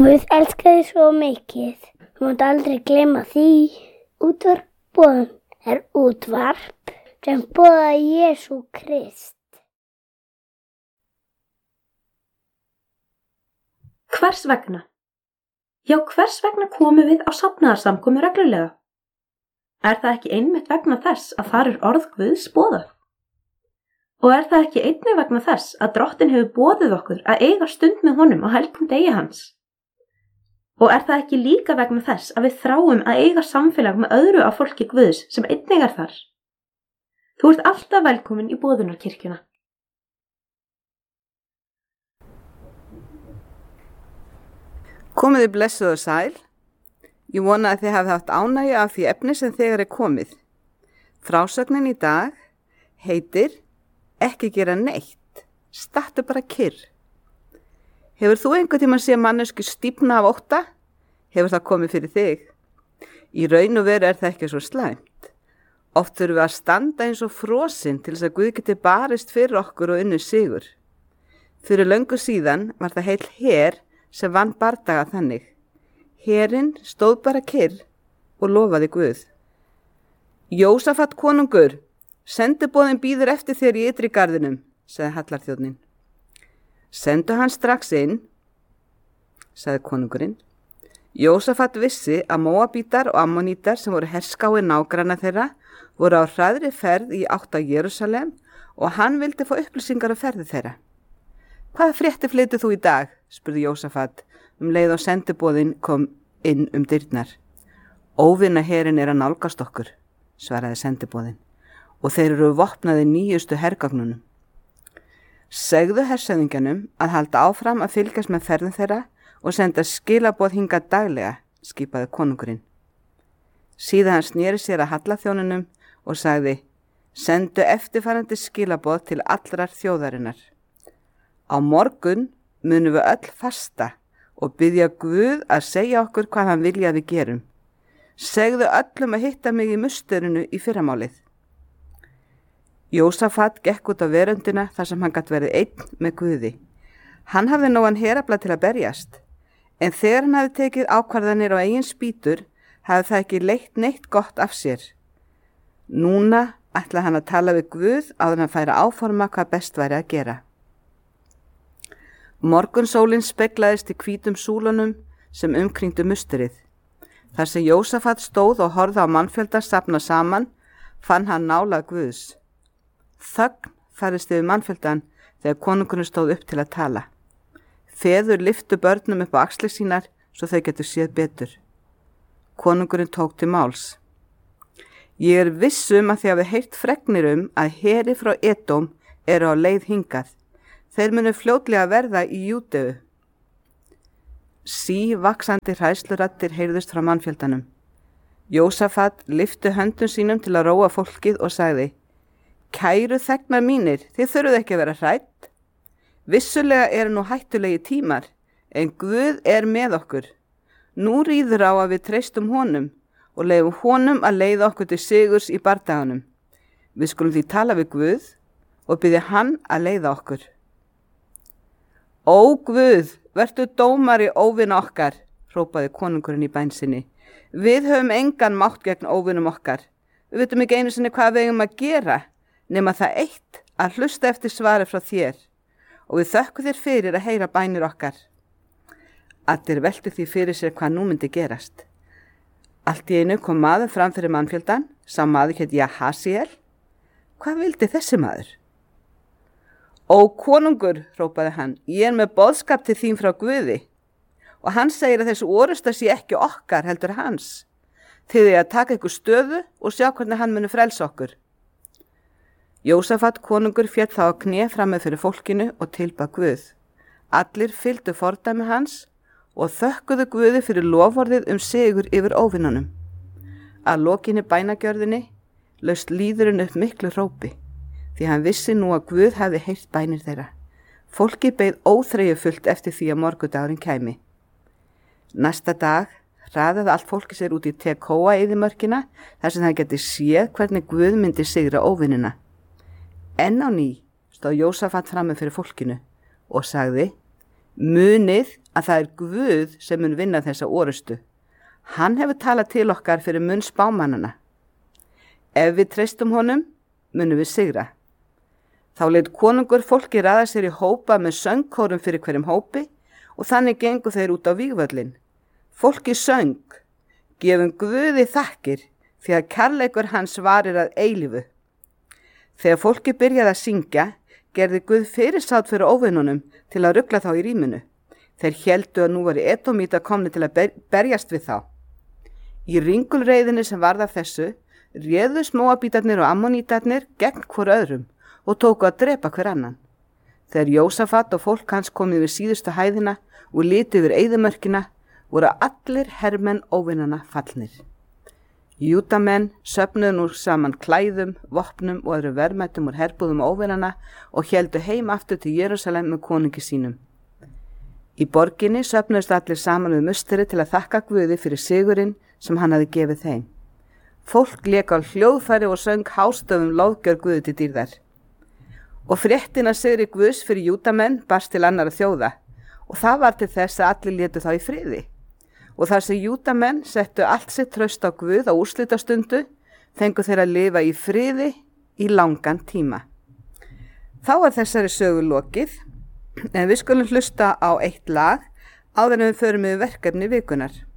Guð elskaði svo mikið. Þú mátt aldrei gleyma því. Útvarp er útvarp sem boðar Jesú Krist. Hvers vegna? Já, hvers vegna komum við á safnaðarsamkomu reglulega? Er það ekki einmitt vegna þess að þar orð Guðs boðað? Og er það ekki einnig vegna þess að Drottinn hefur boðið okkur að eiga stund með honum á helgum degi hans? Og er það ekki líka vegna þess að við þráum að eiga samfélag með öðru af fólki Guðs sem einnig er þar? Þú ert alltaf velkomin í boðunarkirkjuna. Komiði blessuð og sæl. Ég vona að þið hafið haft ánægju af því efni sem þegar er komið. Frásögnin í dag heitir Ekki gera neitt, stattu bara kyrr. Hefur þú einhvern tímann séð manneskju stífna af ótta? Hefur það komið fyrir þig? Í raun og veru er það ekki svo slæmt. Oft þurfum við að standa eins og frosin til þess að Guð geti barist fyrir okkur og unnið sigur. Fyrir löngu síðan var það heill her sem vann bardaga þannig. Herinn stóð bara kyrr og lofaði Guð. Jósafat konungur, sendiboðinn bíður eftir þér í ytri garðinum, sagði hallarþjónninn. Sendu hann strax inn, sagði konungurinn. Jósafat vissi að Móabítar og Ammonítar sem voru herskái nágranna þeirra voru á hraðri ferð í átt að Jerúsalem og hann vildi fá upplýsingar á ferði þeirra. Hvaða fréttir flytur þú í dag? Spurði Jósafat leið og sendiboðinn kom inn dyrnar. Óvinaherinn er að nálgast okkur, svaraði sendiboðinn, og þeir eru vopnaði nýjustu hergagnunum. Segðu hersöðingjanum að halda áfram að fylgjast með ferðin þeirra og senda skilaboð hingað daglega, skipaði konungurinn. Síðan hann sneri sér að hallarþjónunum og sagði, sendu eftirfarandi skilaboð til allrar þjóðarinnar. Á morgun munum við öll fasta og biðja Guð að segja okkur hvað hann vilja að við gerum. Segðu öllum að hitta mig í musturinu í fyrramálið. Jósafat gekk út á veröndina þar sem hann gat verið einn með Guði. Hann hafði nógan herafla til að berjast, en þegar hann hafði tekið ákvarðanir á eigin spýtur, hafði það ekki leitt neitt gott af sér. Núna ætlaði hann að tala við Guð áður en hann færi að áforma hvað best væri að gera. Morgunsólin speglaðist í hvítum súlunum sem umkringdu musturið. Þar sem Jósafat stóð og horfði á mannfjölda safna saman, fann hann nálað Guðs. Þögn færist yfir mannfjöldan þegar konungurinn stóð upp til að tala. Feður lyftu börnum upp á axlir sínar svo þau getur séð betur. Konungurinn tók til máls. Ég er viss að þið hafið heyrt fregnir að heri frá Edóm eru á leið hingað. Þeir munu fljótlega verða í Júdeu. Vaxandi hræðsluraddir heyrðust frá mannfjöldanum. Jósafat lyfti höndum sínum til að róa fólkið og sagði, Kæru þegnar mínir, þið þurfuð ekki að vera hrædd. Vissulega eru nú hættulegi tímar, en Guð er með okkur. Nú ríður á að við treystum honum og leyfum honum að leiða okkur til sigurs í bardaganum. Við skulum því tala við Guð og biðja hann að leiða okkur. Ó Guð, vertu dómari óvina okkar, hrópaði konungurinn í bæn sinni. Við höfum engan mátt gegn óvinum okkar. Við vitum ekki einu sinni hvað við eigum að gera, nema það eitt að hlusta eftir svari frá þér og við þökkum þér fyrir að heyra bænir okkar. Allir veltu því fyrir sér hvað nú myndi gerast. Allt í einu kom maður fram fyrir mannfjöldan, sá maður hét Jahasiel. Hvað vildi þessi maður? Ó konungur, hrópaði hann, ég er með boðskap til þín frá Guði og hann segir að þessu orusta sé ekki okkar heldur hans. Þið er að taka ykkur stöðu og sjá hvernig hann muni frelsa okkur. Jósafat konungur féll þá á kné frammi fyrir fólkinu og tilbað Guð. Allir fylgdu fordæmi hans og þökkuðu Guði fyrir loforðið sigur yfir óvinnunum. Að lokinni bænagjörðinni laust lýðurinn upp miklu hrópi, því hann vissi nú að Guð hefði heyrt bænir þeirra. Fólkið beið óþreyjufullt eftir því að morgundagurinn kæmi. Næsta dag hraðaði allt fólki sér út í Tekóa eyðimörkina þar sem það geti séð hvernig Guð myndi sigra óvinnina. Enn á ný stóð Jósafat frammi fyrir fólkinu og sagði, Munið að það er Guð sem mun vinna þessa orustu. Hann hefur talað til okkar fyrir munn spámannana. Ef við treystum honum, munum við sigra. Þá lét konungur fólki raða sér í hópa með söngkórum fyrir hverjum hópi og þannig gengu þeir út á vígvöllin. Fólki söng, gefum Guði þakkir því að kærleikur hans varir að eilífu. Þegar fólki byrjaði að syngja, gerði Guð fyrirsátt fyrir óvinunum til að rugla þá í ríminu. Þeir héldu að nú væri Edómíta komni til að berjast við þá. Í ringulreiðinni sem varð af þessu, réðust Móabítarnir og Ammonítarnir gegn hvor öðrum og tóku að drepa hver annan. Þegar Jósafat og fólk hans komið við síðustu hæðina og litu yfir eyðimörkina, voru allir hermenn óvinana fallnir. Júdamenn söfnuðu nú saman klæðum, vopnum og öðru verðmættum úr herbúðum óvinana og héldu heim aftur til Jerúsalem með konungi sínum. Í borginni söfnuðust allir saman við musteri til að þakka Guði fyrir sigurinn sem hann hafi gefið þeim. Fólk lék á hljóðfæri og söng hástöfum lofgjör Guði til dýrðar. Og fréttin að sigri Guðs fyrir Júdamenn barst til annarra þjóða og það var til þess að allir létu þá í friði. Og þar sem Júdamenn settu allt sitt traust á Guð á úrslitastundu, fengu þeir að lifa í friði í langan tíma. Þá er þessari sögu lokið, en við skulum hlusta á eitt lag áður en við förum yfir verkefni vikunar.